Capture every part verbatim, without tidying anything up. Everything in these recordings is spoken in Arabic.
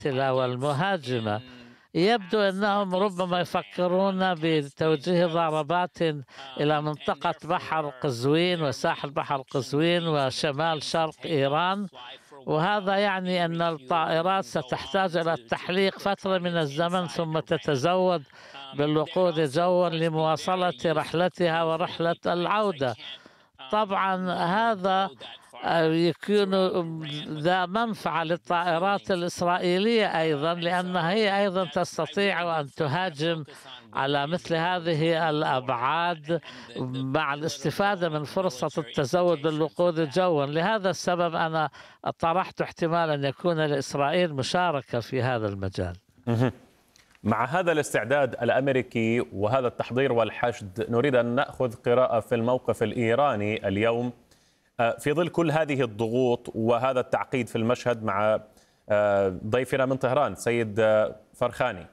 المقاتلة والمهاجمة. يبدو أنهم ربما يفكرون بتوجيه ضربات إلى منطقة بحر قزوين وساحل بحر قزوين وشمال شرق إيران، وهذا يعني أن الطائرات ستحتاج إلى التحليق فترة من الزمن ثم تتزود بالوقود جوا لمواصلة رحلتها ورحلة العودة. طبعا هذا يكون ذا منفعة للطائرات الإسرائيلية أيضا، لأنها هي أيضا تستطيع أن تهاجم على مثل هذه الأبعاد مع الاستفادة من فرصة التزود بالوقود جوا. لهذا السبب أنا طرحت احتمال أن يكون لإسرائيل مشاركة في هذا المجال. مع هذا الاستعداد الأمريكي وهذا التحضير والحشد، نريد أن نأخذ قراءة في الموقف الإيراني اليوم في ظل كل هذه الضغوط وهذا التعقيد في المشهد، مع ضيفنا من طهران سيد فرخاني.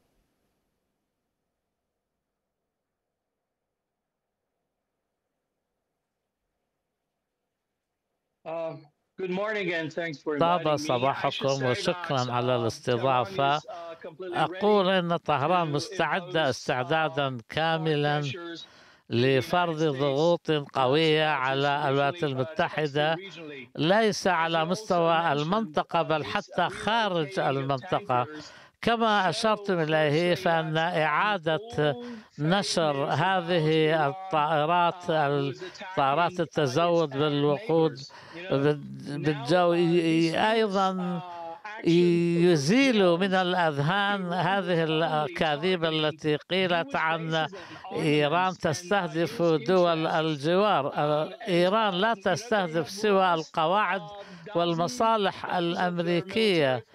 طاب صباحكم وشكرا على الاستضافة. أقول أن طهران مستعدة استعدادا كاملا لفرض ضغوط قوية على الولايات المتحدة، ليس على مستوى المنطقة بل حتى خارج المنطقة. كما أشرتم إليه، فإن إعادة نشر هذه الطائرات الطائرات التزود بالوقود بالجو أيضا يزيل من الأذهان هذه الأكاذيب التي قيلت عن إيران تستهدف دول الجوار. إيران لا تستهدف سوى القواعد والمصالح الأمريكية،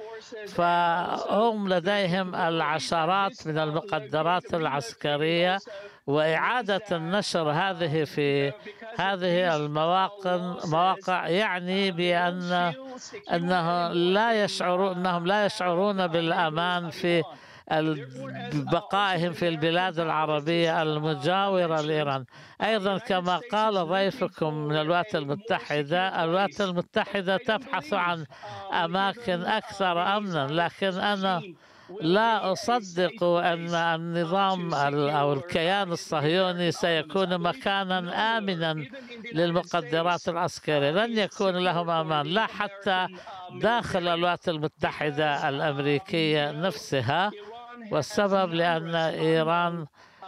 فهم لديهم العشرات من المقدرات العسكرية، وإعادة النشر هذه في هذه المواقع مواقع يعني بأن أنه لا يشعرون أنهم لا يشعرون بالأمان في بقائهم في البلاد العربية المجاورة لإيران. أيضا كما قال ضيفكم من الولايات المتحدة، الولايات المتحدة تبحث عن أماكن أكثر أمنا، لكن أنا لا أصدق أن النظام أو الكيان الصهيوني سيكون مكانا آمنا للمقدرات العسكرية. لن يكون لهم أمان، لا حتى داخل الولايات المتحدة الأمريكية نفسها، والسبب لأن إيران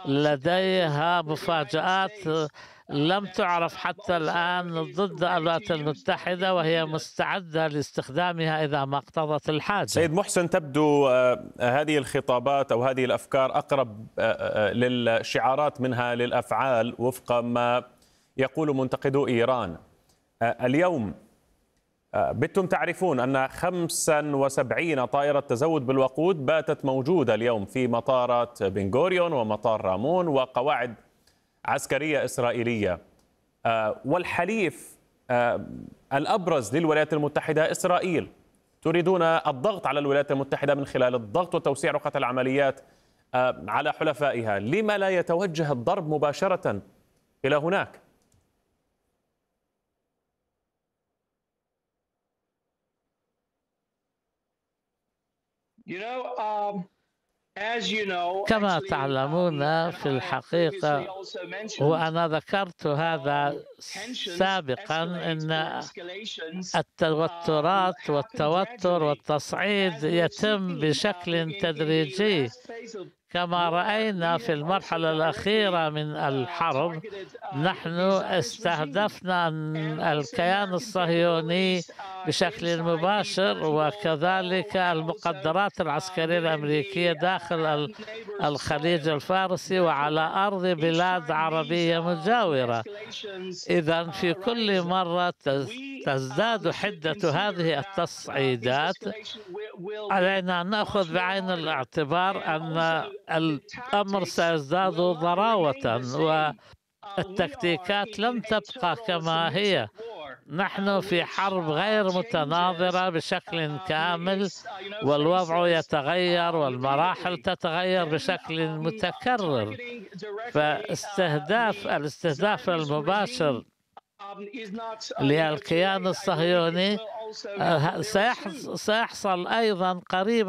لديها مفاجآت لم تعرف حتى الآن ضد الولايات المتحدة، وهي مستعدة لاستخدامها إذا ما اقتضت الحاجة. سيد محسن، تبدو هذه الخطابات أو هذه الأفكار أقرب للشعارات منها للأفعال وفق ما يقول منتقدو إيران. اليوم بتم تعرفون أن خمسة وسبعين طائرة تزود بالوقود باتت موجودة اليوم في مطارات بن غوريون ومطار رامون وقواعد عسكرية إسرائيلية، والحليف الأبرز للولايات المتحدة إسرائيل. تريدون الضغط على الولايات المتحدة من خلال الضغط وتوسيع رقعة العمليات على حلفائها. لما لا يتوجه الضرب مباشرة إلى هناك؟ كما تعلمون في الحقيقة، وأنا ذكرت هذا سابقا، أن التوترات والتوتر والتصعيد يتم بشكل تدريجي. كما رأينا في المرحلة الأخيرة من الحرب، نحن استهدفنا الكيان الصهيوني بشكل مباشر، وكذلك المقدرات العسكرية الأمريكية داخل الخليج الفارسي وعلى أرض بلاد عربية مجاورة. إذن في كل مرة تزداد حدة هذه التصعيدات. علينا أن نأخذ بعين الاعتبار أن الأمر سيزداد ضراوة، والتكتيكات لم تبقى كما هي. نحن في حرب غير متناظرة بشكل كامل، والوضع يتغير والمراحل تتغير بشكل متكرر. فاستهداف الاستهداف المباشر للكيان الصهيوني سيحصل أيضا قريبا